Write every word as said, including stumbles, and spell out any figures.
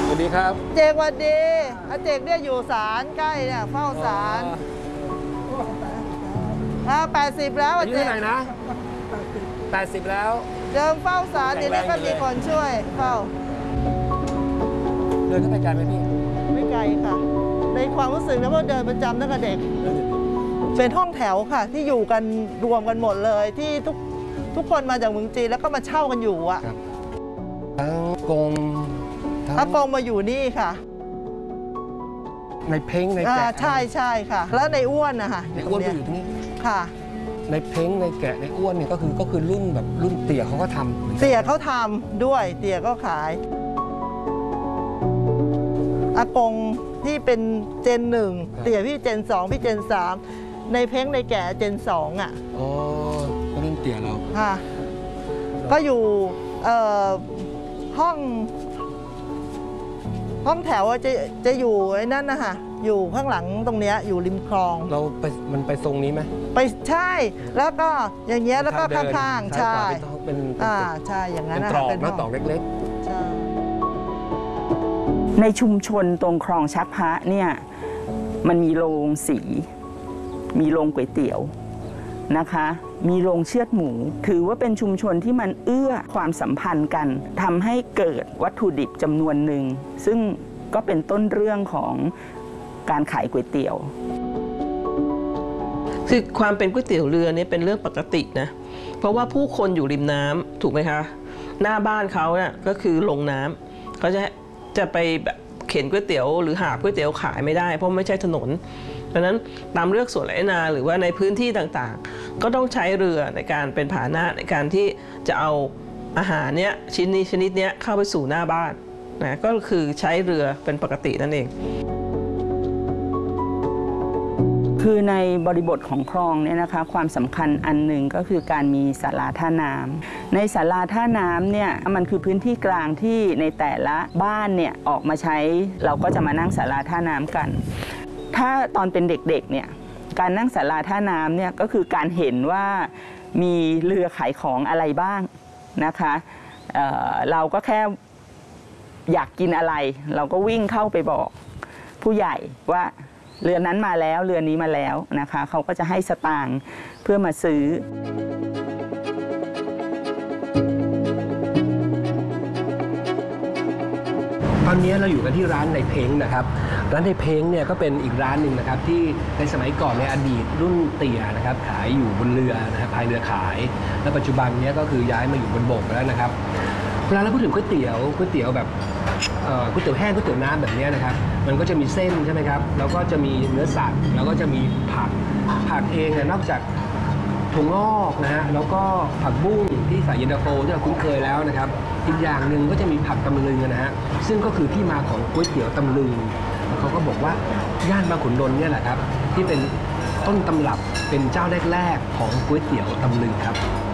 วัสดีครับเจกวันดีอาเจกเนี่ยอยู่ศาลใกล้เนี่ยเฝ้าศาลอ่าแปดสิบแล้วอาอายุเจกเท่าไหร่นะแปดสิบแล้วเดิมเฝ้าศาลเดี๋ยวนี้ก็มีคนช่วยเฝ้าเดินเข้าไปไกลไหมพี่ไม่ไกลค่ะในความรู้สึกนะว่าเดินประจำตั้งแต่เด็กเป็นห้องแถวค่ะที่อยู่กันรวมกันหมดเลยที่ทุกทุกคนมาจากเมืองจีนแล้วก็มาเช่ากันอยู่อ่ะทั้งกงอากงมาอยู่นี่ค่ะในเพ้งในแกะใช่ใช่ค่ะแล้วในอ้วนนะคะในอ้วนก็อยู่ที่นี่ค่ะในเพ้งในแกะในอ้วนเนี่ยก็คือก็คือรุ่นแบบรุ่นเตี่ยเขาก็ทำเตี่ยเขาทำด้วยเตี่ยก็ขายอากงที่เป็นเจนหนึ่งเตี่ยพี่เจนสองพี่เจนสามในเพ้งในแกะเจนสองอ่ะอ๋อก็รุ่นเตี่ยเราค่ะก็อยู่ห้องห้องแถวจะจะอยู่ไอ้นั่นนะคะอยู่ข้างหลังตรงเนี้ยอยู่ริมคลองเราไปมันไปทรงนี้ไหมไปใช่แล้วก็อย่างเงี้ยแล้วก็ข้างๆใช่เป็นอ่าใช่อย่างนั้นเป็นตรอกนะตรอกเล็กๆใช่ในชุมชนตรงคลองชักพระเนี่ยมันมีโรงสีมีโรงก๋วยเตี๋ยวนะคะมีโรงเชือดหมูถือว่าเป็นชุมชนที่มันเอื้อความสัมพันธ์กันทำให้เกิดวัตถุดิบจำนวนหนึ่งซึ่งก็เป็นต้นเรื่องของการขายก๋วยเตี๋ยวคือความเป็นก๋วยเตี๋ยวเรือเนี่ยเป็นเรื่องปกตินะเพราะว่าผู้คนอยู่ริมน้ำถูกไหมคะหน้าบ้านเขาเนี่ยก็คือลงน้ำเขาจะจะไปแบบเข็นก๋วยเตี๋ยวหรือหาก๋วยเตี๋ยวขายไม่ได้เพราะไม่ใช่ถนนดังนั้นตามเลือกสวนไรนาหรือว่าในพื้นที่ต่างๆก็ต้องใช้เรือในการเป็นพาหนะในการที่จะเอาอาหารเนี้ยชิ้นนี้ชนิดนี้เข้าไปสู่หน้าบ้านนะก็คือใช้เรือเป็นปกตินั่นเองคือในบริบทของคลองเนี่ยนะคะความสำคัญอันหนึ่งก็คือการมีศาลาท่าน้ำในศาลาท่าน้ำเนี่ยมันคือพื้นที่กลางที่ในแต่ละบ้านเนี่ยออกมาใช้เราก็จะมานั่งศาลาท่าน้ำกันถ้าตอนเป็นเด็กๆเนี่ยการนั่งศาลาท่าน้ำเนี่ยก็คือการเห็นว่ามีเรือขายของอะไรบ้างนะคะเอ่อเราก็แค่อยากกินอะไรเราก็วิ่งเข้าไปบอกผู้ใหญ่ว่าเรือนั้นมาแล้วเรือนี้มาแล้วนะคะเขาก็จะให้สตางค์เพื่อมาซื้อตอนนี้เราอยู่กันที่ร้านในเพ้งนะครับร้านในเพ้งเนี่ยก็เป็นอีกร้านหนึ่งนะครับที่ในสมัยก่อนในอดีตรุ่นเตี่ยนะครับขายอยู่บนเรือนะครับพายเรือขายและปัจจุบันนี้ก็คือย้ายมาอยู่บนบกแล้วนะครับเวลาเราพูดถึงก๋วยเตี๋ยวก๋วยเตี๋ยวแบบก๋วยเตี๋ยวแห้งก๋วยเตี๋ยวน้ำแบบนี้นะครับมันก็จะมีเส้นใช่ไหมครับแล้วก็จะมีเนื้อสัตว์แล้วก็จะมีผักผักเองเนี่ยนอกจากถั่วงอกนะฮะแล้วก็ผักบุ้งที่ใส่เย็นตาโฟที่เราคุ้นเคยแล้วนะครับอีกอย่างหนึ่งก็จะมีผักตำลึงนะฮะซึ่งก็คือที่มาของก๋วยเตี๋ยวตำลึงเขาก็บอกว่าย่านบางขุนนนท์เนี่ยแหละครับที่เป็นต้นตำรับเป็นเจ้าแรกๆของก๋วยเตี๋ยวตำลึงครับ